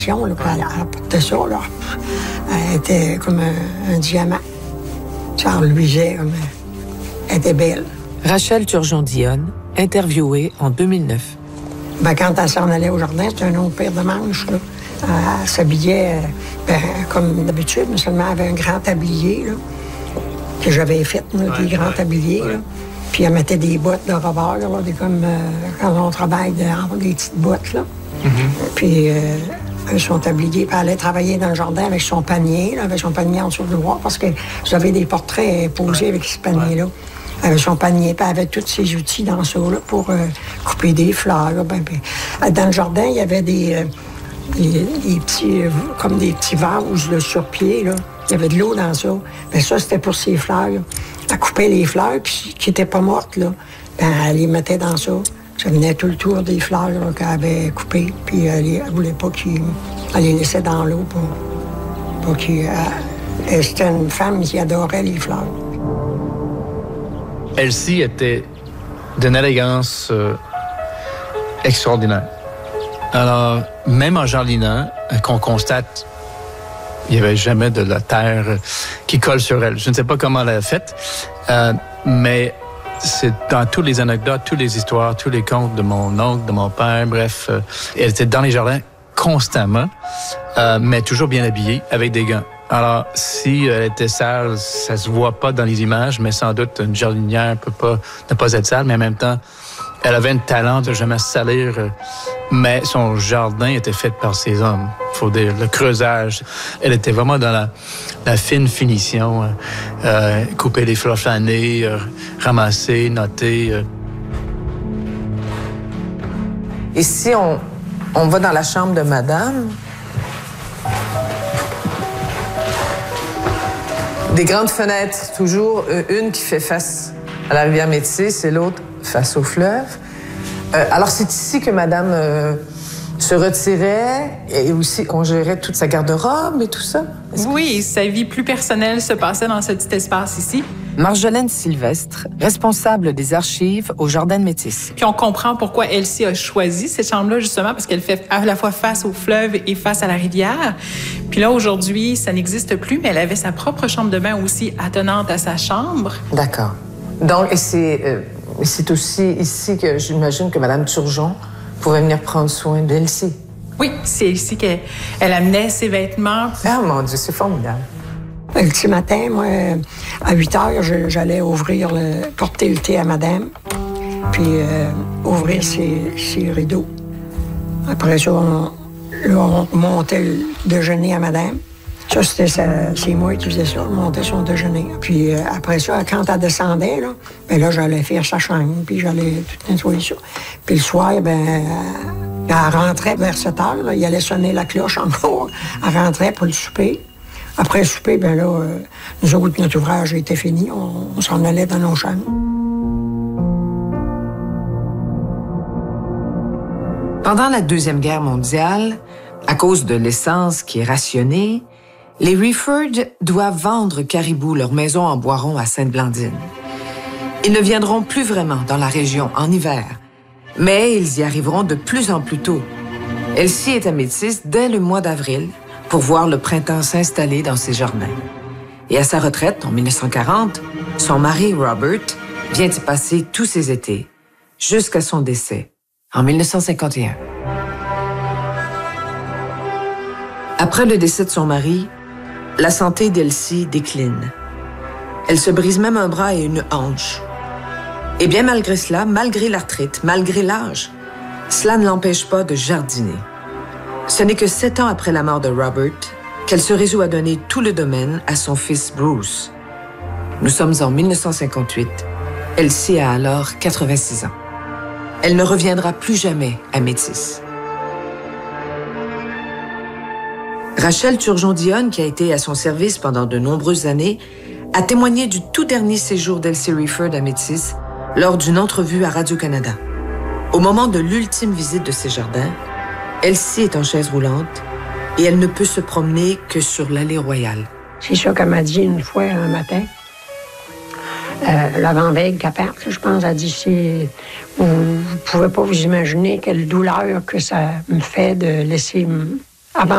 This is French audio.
Là, elle portait ça, là. Elle était comme un diamant. Ça reluisait comme... Elle était belle. Rachel Turgeon-Dionne, interviewée en 2009. Ben, quand elle s'en allait au jardin, c'était un autre paire de manches, là. Elle s'habillait comme d'habitude, mais seulement elle avait un grand tablier, là, que j'avais fait, là, des grands tabliers. Là. Puis elle mettait des bottes de rebord, là, comme quand on travaille dans des petites bottes. Là. Puis son tablier, puis elle allait travailler dans le jardin avec son panier, là, avec son panier en dessous du bois, parce que j'avais des portraits posés avec ce panier-là. Elle avait son panier, puis elle avait tous ses outils dans ça, là, pour couper des fleurs. Là, dans le jardin, il y avait des petits, comme des petits vases là, sur pied, là. Il y avait de l'eau dans ça. Bien, ça, c'était pour ses fleurs. Là. Elle coupait les fleurs, puis qui n'étaient pas mortes, là. Bien, elle les mettait dans ça. Ça venait tout le tour des fleurs qu'elle avait coupées. Puis elle ne voulait pas elle les laissait dans l'eau pour qu'il... C'était une femme qui adorait les fleurs. Elsie était d'une élégance extraordinaire. Alors, même en jardinant, qu'on constate, il n'y avait jamais de la terre qui colle sur elle. Je ne sais pas comment elle a fait, mais c'est dans toutes les anecdotes, toutes les histoires, tous les contes de mon oncle, de mon père, bref. Elle était dans les jardins constamment, mais toujours bien habillée, avec des gants. Alors, si elle était sale, ça se voit pas dans les images, mais sans doute une jardinière ne pas être sale, mais en même temps, elle avait un talent de jamais se salir, mais son jardin était fait par ses hommes. Il faut dire, le creusage. Elle était vraiment dans la fine finition. Couper les fleurs fanées, ramasser, noter. Ici, on va dans la chambre de madame. Des grandes fenêtres, toujours une qui fait face à la rivière Métis et l'autre face au fleuve. Alors, c'est ici que madame se retirait et aussi qu'on gérait toute sa garde-robe et tout ça? Oui, sa vie plus personnelle se passait dans ce petit espace ici. Marjolaine Sylvestre, responsable des archives au Jardin de Métis. Puis on comprend pourquoi Elsie a choisi cette chambre-là, justement, parce qu'elle fait à la fois face au fleuve et face à la rivière. Puis là, aujourd'hui, ça n'existe plus, mais elle avait sa propre chambre de bain aussi attenante à sa chambre. D'accord. Donc, c'est aussi ici que j'imagine que Mme Turgeon pouvait venir prendre soin d'Elsie. Oui, c'est ici qu'elle amenait ses vêtements. Ah, mon Dieu, c'est formidable. Le petit matin, moi, à 8 heures, j'allais porter le thé à madame, puis ouvrir ses rideaux. Après ça, on montait le déjeuner à madame. Ça, c'est moi qui faisais ça, monter son déjeuner. Puis après ça, quand elle descendait, là, j'allais faire sa chambre, puis j'allais tout nettoyer ça. Puis le soir, elle rentrait vers 7 heures, là, il allait sonner la cloche encore. Elle rentrait pour le souper. Après le souper, nous autres, notre ouvrage était fini. On s'en allait dans nos chambres. Pendant la Deuxième Guerre mondiale, à cause de l'essence qui est rationnée, les Rifford doivent vendre Caribou, leur maison en Boiron à Sainte-Blandine. Ils ne viendront plus vraiment dans la région en hiver, mais ils y arriveront de plus en plus tôt. Elsie est à Métis dès le mois d'avril pour voir le printemps s'installer dans ses jardins. Et à sa retraite, en 1940, son mari, Robert, vient y passer tous ses étés, jusqu'à son décès, en 1951. Après le décès de son mari, la santé d'Elsie décline. Elle se brise même un bras et une hanche. Et bien malgré cela, malgré l'arthrite, malgré l'âge, cela ne l'empêche pas de jardiner. Ce n'est que 7 ans après la mort de Robert qu'elle se résout à donner tout le domaine à son fils Bruce. Nous sommes en 1958. Elsie a alors 86 ans. Elle ne reviendra plus jamais à Métis. Rachel Turgeon-Dionne, qui a été à son service pendant de nombreuses années, a témoigné du tout dernier séjour d'Elsie Rifford à Métis lors d'une entrevue à Radio-Canada. Au moment de l'ultime visite de ses jardins, Elsie est en chaise roulante et elle ne peut se promener que sur l'allée Royale. C'est ça qu'elle m'a dit une fois un matin. L'avant-veille qu'elle part, je pense, elle a dit, vous ne pouvez pas vous imaginer quelle douleur que ça me fait de laisser Avant